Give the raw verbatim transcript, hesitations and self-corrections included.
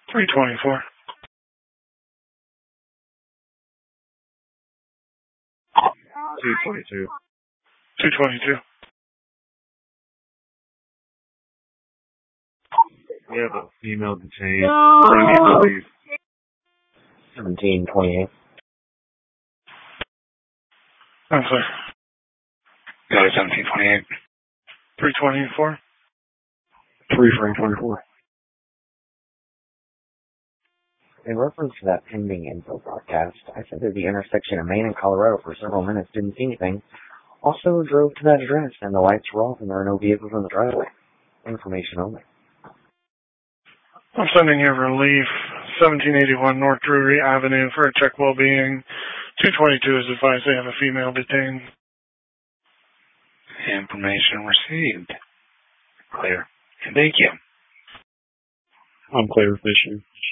three twenty-four. two twenty-two. two twenty-two. We have a female detained. No. seventeen twenty-eight. I'm sorry. Go to seventeen twenty-eight. three twenty-four. three twenty-four. In reference to that pending info broadcast, I sat at the intersection of Maine and Colorado for several minutes, didn't see anything. Also drove to that address, and the lights were off and there were no vehicles in the driveway. Information only. I'm sending you relief, seventeen eighty-one North Drury Avenue for a check well-being. two twenty-two is advised they have a female detained. Information received. Clear. And thank you. I'm Claire Fisher.